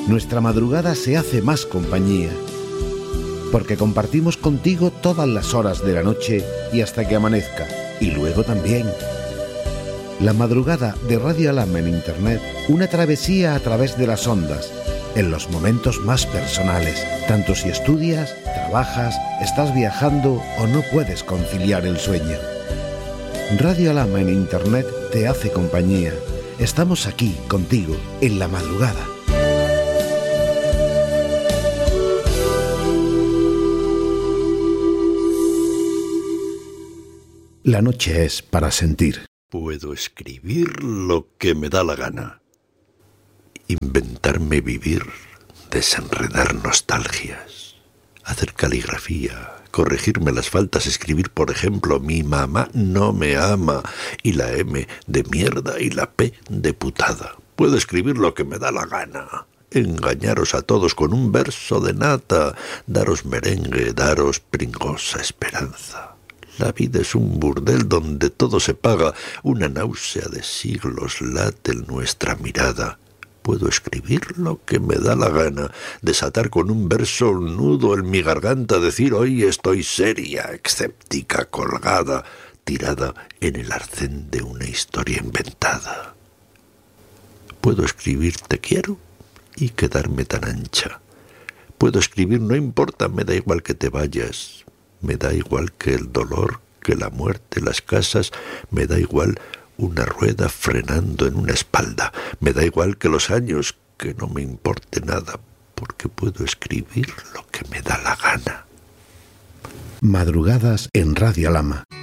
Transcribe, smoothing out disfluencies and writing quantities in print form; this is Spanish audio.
nuestra madrugada se hace más compañía, porque compartimos contigo todas las horas de la noche y hasta que amanezca, y luego también. La madrugada de Radio Alhama en Internet, una travesía a través de las ondas, en los momentos más personales, tanto si estudias, trabajas, estás viajando o no puedes conciliar el sueño. Radio Alhama en Internet te hace compañía. Estamos aquí contigo en la madrugada. La noche es para sentir. Puedo escribir lo que me da la gana. Inventarme vivir, desenredar nostalgias, hacer caligrafía, corregirme las faltas, escribir, por ejemplo, mi mamá no me ama, y la M de mierda y la P de putada. Puedo escribir lo que me da la gana. Engañaros a todos con un verso de nata, daros merengue, daros pringosa esperanza. La vida es un burdel donde todo se paga, una náusea de siglos late en nuestra mirada. Puedo escribir lo que me da la gana, desatar con un verso un nudo en mi garganta, decir hoy estoy seria, escéptica, colgada, tirada en el arcén de una historia inventada. Puedo escribir te quiero y quedarme tan ancha. Puedo escribir no importa, me da igual que te vayas. Me da igual que el dolor, que la muerte, las casas, me da igual una rueda frenando en una espalda, me da igual que los años, que no me importe nada, porque puedo escribir lo que me da la gana. Madrugadas en Radio Alhama.